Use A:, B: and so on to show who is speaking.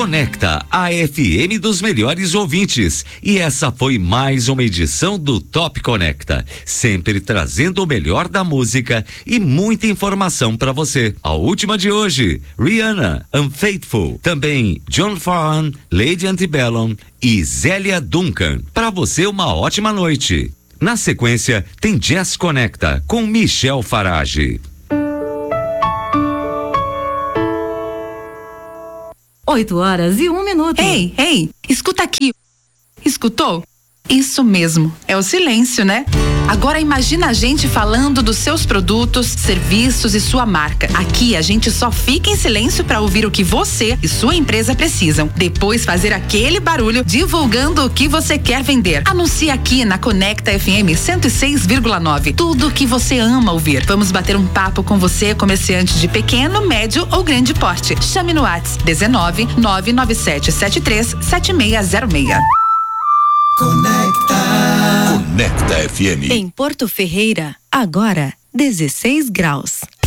A: Conecta, a FM dos melhores ouvintes. E essa foi mais uma edição do Top Conecta, sempre trazendo o melhor da música e muita informação para você. A última de hoje, Rihanna, Unfaithful. Também John Farhan, Lady Antebellum e Zélia Duncan. Para você, uma ótima noite. Na sequência, tem Jazz Conecta com Michel Farage.
B: 8h01.
C: Ei, escuta aqui. Escutou? Isso mesmo, é o silêncio, né? Agora imagina a gente falando dos seus produtos, serviços e sua marca. Aqui a gente só fica em silêncio para ouvir o que você e sua empresa precisam. Depois fazer aquele barulho divulgando o que você quer vender. Anuncie aqui na Conecta FM 106,9. Tudo o que você ama ouvir. Vamos bater um papo com você, comerciante de pequeno, médio ou grande porte. Chame no WhatsApp 19 99773 7606.
D: Conecta FM.
B: Em Porto Ferreira, agora 16 graus.